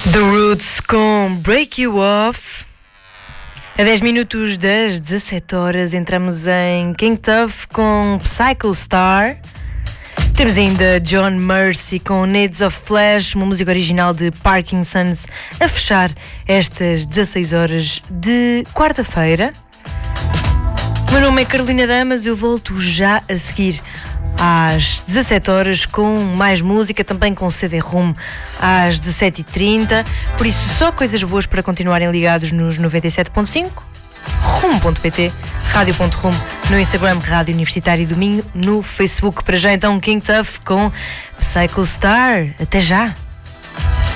The Roots com Break You Off. A 10 minutos das 17 horas entramos em King Tuff com Psycho Star. Temos ainda John Mercy com Needs of Flesh, uma música original de Parkinson's, a fechar estas 16 horas de quarta-feira. O meu nome é Carolina Damas, eu volto já a seguir às 17 horas com mais música, também com CD-ROM às 17h30. Por isso, só coisas boas para continuarem ligados nos 97.5, ROM.pt, Rádio.ROM, no Instagram Rádio Universitário do Minho, no Facebook. Para já então King Tuff com Psycho Star. Até já!